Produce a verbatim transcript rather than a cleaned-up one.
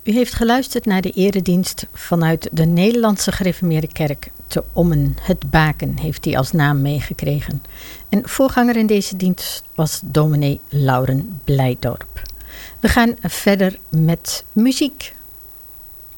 U heeft geluisterd naar de eredienst vanuit de Nederlandse Gereformeerde Kerk te Ommen. Het Baken heeft hij als naam meegekregen. En voorganger in deze dienst was dominee Lauren Blijdorp. We gaan verder met muziek.